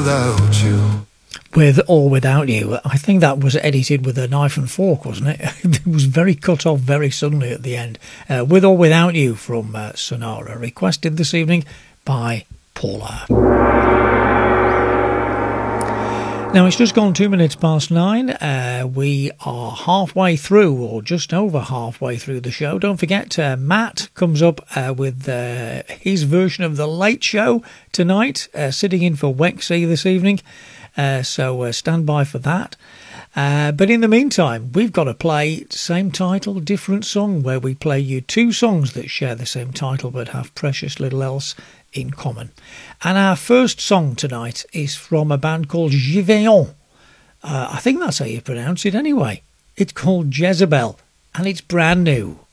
without you. With or without you. I think that was edited with a knife and fork, wasn't it? It was very cut off very suddenly at the end. With or without you from Sonara, requested this evening by Paula. Now it's just gone 2 minutes past 9. We are halfway through, or just over halfway through the show. Don't forget, Matt comes up with his version of The Late Show tonight, sitting in for Wexy this evening. So stand by for that. But in the meantime, we've got to play same title, different song, where we play you two songs that share the same title but have precious little else in common. And our first song tonight is from a band called Giveon. I think that's how you pronounce it anyway. It's called Jezebel, and it's brand new.